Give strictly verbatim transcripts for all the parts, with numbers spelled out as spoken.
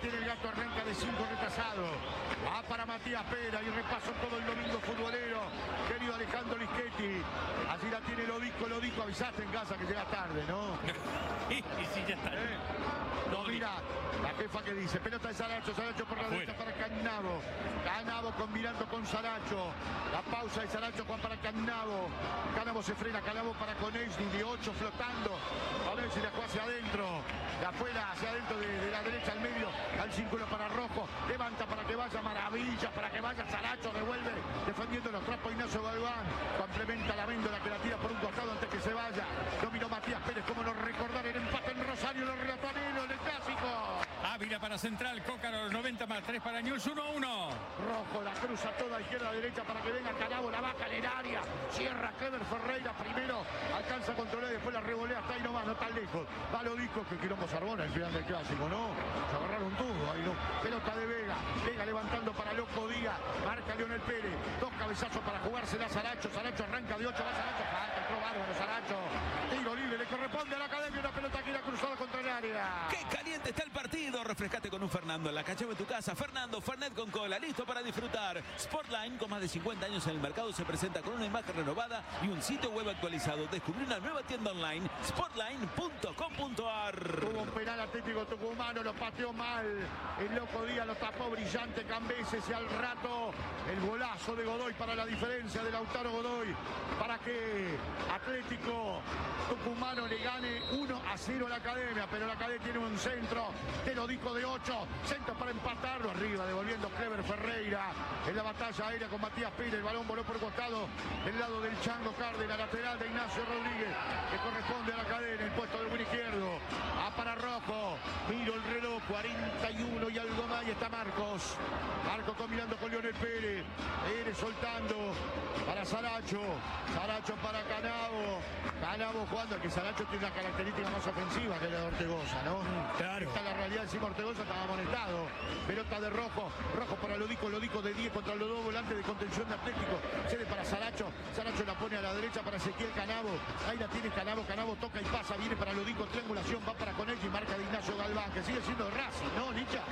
tiene el gato, arranca de cinco retrasado. Va para Matías Pera y repaso todo el domingo futbolero. Querido Alejandro Lischetti. Allí la tiene Lodico, Lodico. Avisaste en casa que llega tarde, ¿no? Y sí, ya está. ¿Eh? No, mira, la jefa que dice, pelota de Saracho, Saracho por la derecha para Cagnavo. Cagnavo combinando con Saracho. La pausa de Saracho, Juan para Cagnavo. Cagnavo se frena, Cagnavo para Konechny, de ocho flotando. Konechny la juega hacia adentro. De afuera hacia adentro, de, de la derecha al medio, al círculo para Rojo. Levanta para que vaya Maravilla, para que vaya Saracho, revuelve, defendiendo los trapos Ignacio Galván. Complementa la Méndola que la tira por un costado antes que se vaya. Dominó Matías Pérez, como no recordar el empate en Rosario, los relató Anelo en el clásico. Ávila para Central, Cócaro, los noventa más tres para News, uno a uno. Rojo la cruza toda izquierda a derecha para que venga Canabo, la baja en el área. Cierra Clever Ferreira primero, alcanza a controlar, después la revolea hasta ahí nomás, no tan lejos. Va Lodico, que quilombo Sarbona, el final del clásico, ¿no? Se agarraron todo ahí, ¿no? Pelota de Vega, Vega levantando para Loco Díaz, marca Leonel Pérez, dos cabezazos para jugársela Saracho, Saracho arranca de ocho, va Saracho, falta, entró bárbaro Saracho. Tiro libre, le corresponde a la Academia, una pelota que irá cruzada contra el área. ¡Qué caliente está el partido! Refrescate con un Fernando en la calle de tu casa. Fernando, Fernet con cola, listo para disfrutar. Sportline, con más de cincuenta años en el mercado, se presenta con una imagen renovada y un sitio web actualizado. Descubrí una nueva tienda online, sportline punto com punto ar. Hubo un penal Atlético Tucumano, lo pateó mal. El Loco Díaz lo tapó brillante Cambeses y al rato el golazo de Godoy para la diferencia de Lautaro Godoy. Para que Atlético Tucumano le gane uno a cero a la Academia, pero la Academia tiene un centro, te lo dijo de ocho, centro para empatarlo, arriba devolviendo Clever Ferreira en la batalla aérea con Matías Pérez, el balón voló por costado del lado del Chango Cárdenas, lateral de Ignacio Rodríguez, que corresponde a la Academia, el puesto del buen izquierdo, a para Rojo, miro el reloj, cuarenta y uno y algo más, y está Marcos, Marcos combinando con Leonel Pérez, Pérez soltando para Saracho, Saracho para Canabo, Canabo jugando, que Saracho tiene una característica más ofensiva que la de Ortegoza, ¿no? Claro. Esta es la realidad, encima Ortegoza estaba amonestado, pelota de Rojo, Rojo para Lodico, Lodico de diez contra los dos volantes de contención de Atlético, cede para Saracho, Saracho la pone a la derecha para Ezequiel Canabo, ahí la tiene Canabo, Canabo toca y pasa, viene para Lodico, triangulación, va para Konechny, marca de Ignacio Galván, que sigue siendo de Racing, ¿no, Licha?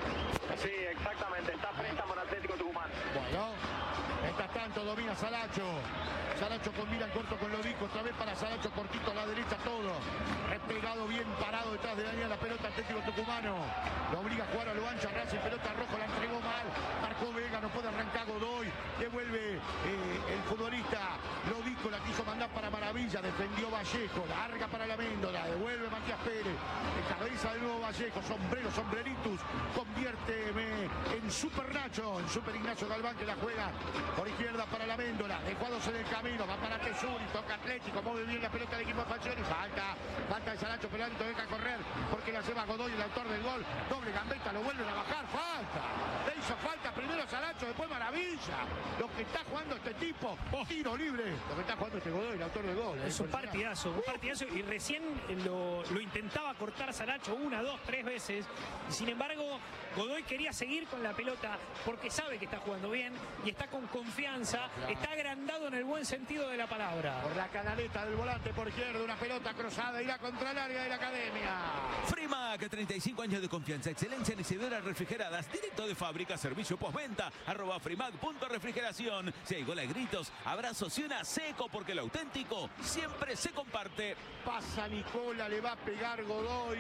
Sí, exactamente, está préstamo en Atlético Tucumán. Bueno, mientras tanto domina Saracho, Saracho combina el corto con Lodico, otra vez para Saracho, cortito a la derecha todo, replegado bien parado detrás de Daniel, la pelota Atlético Tucumano, lo obliga a jugar a lo ancho, Racing, pelota Rojo, la entregó mal, marcó Vega, no puede arrancar Godoy, devuelve eh, el futbolista Lodico, la quiso mandar para Maravilla, defendió Vallejo, larga para la Méndola, devuelve Matías Pérez, de cabeza de nuevo Vallejo, sombrero, sombreritus, convierte en Super Nacho, en Super Ignacio Galván, que la juega por izquierda para la Méndola, dejó a dos en el camino, va para Tesuri, toca Atlético, mueve bien la pelota del equipo de Falcioni, falta, falta de Saracho, pero el árbitro deja correr porque la lleva Godoy, el autor del gol, doble gambeta, lo vuelven a bajar, falta, le hizo falta primero Saracho, después Maravilla, lo que está jugando este tipo, tiro libre, lo que está jugando este Godoy, el autor del gol. Es un partidazo, un partidazo, y recién lo, lo intentaba cortar Saracho una, dos, tres veces, y sin embargo Godoy quería seguir con la pelota porque sabe que está jugando bien y está con confianza, está agrandado en el buen sentido de la palabra. Por la canaleta del volante por izquierda, una pelota cruzada, irá contra el área de la Academia. Frimac, treinta y cinco años de confianza, excelencia en hecedoras refrigeradas, directo de fábrica, servicio postventa, arroba frimac punto refrigeración. Si hay gol hay gritos, abrazos y una seco, porque lo auténtico siempre se comparte. Pasa Nicola, le va a pegar Godoy.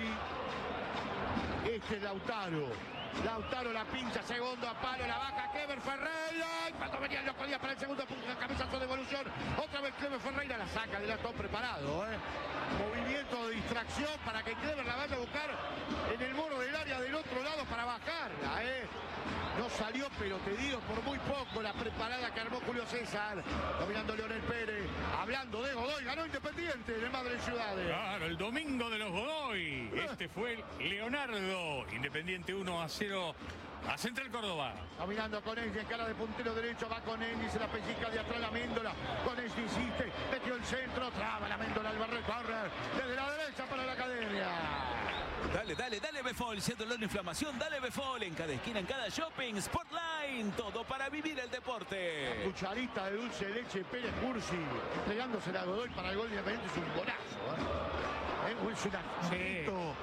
Este es Lautaro. Lautaro la pincha, segundo a palo, la baja Clever Ferreira. Y cuando venía el Loco Díaz para el segundo punto, cabezazo de evolución. Otra vez Clever Ferreira la saca, le da todo preparado. ¿eh? Movimiento de distracción para que Clever la vaya a buscar en el muro del área del otro lado para bajarla. ¿eh? No salió, pero te digo, por muy poco la preparada que armó Julio César. Dominando Leonel Pérez. Hablando de Godoy, ganó Independiente de Madre Ciudades. Claro, el domingo de los Godoy. Este fue el Leonardo. Independiente uno a cero a Central Córdoba. Dominando con Konechny, en cara de puntero derecho, va con Konechny, se la pellizca de atrás la Méndola. Konechny insiste, metió el centro, traba la Méndola, el barrer, correr desde la derecha para la Academia. Dale, dale, dale Befol, si es dolor de inflamación, dale Befol, en cada esquina, en cada shopping, Sportline, todo para vivir el deporte. La cucharita de dulce de leche Pérez Cursi, entregándosela a Godoy para el gol de Independiente, es un golazo. ¿eh? Es una, Sí.